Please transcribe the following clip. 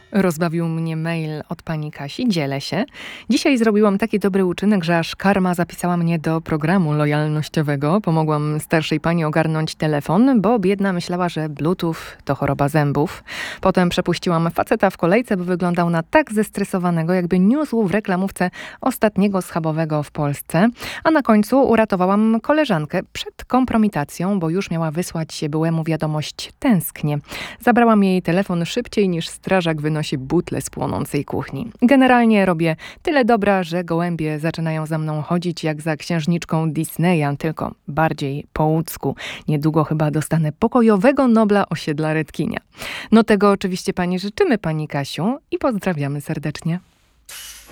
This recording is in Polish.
Rozbawił mnie mail od pani Kasi, dzielę się. Dzisiaj zrobiłam taki dobry uczynek, że aż karma zapisała mnie do programu lojalnościowego. Pomogłam starszej pani ogarnąć telefon, bo biedna myślała, że Bluetooth to choroba zębów. Potem przepuściłam faceta w kolejce, bo wyglądał na tak zestresowanego, jakby niósł w reklamówce ostatniego schabowego w Polsce. A na końcu uratowałam koleżankę przed kompromitacją, bo już miała wysłać byłemu wiadomość tęsknie. Zabrałam jej telefon szybciej niż strażak wynosi butle z płonącej kuchni. Generalnie robię tyle dobra, że gołębie zaczynają za mną chodzić jak za księżniczką Disneya, tylko bardziej po łódzku. Niedługo chyba dostanę pokojowego Nobla osiedla Redkinia. No tego oczywiście pani życzymy, pani Kasiu, i pozdrawiamy serdecznie.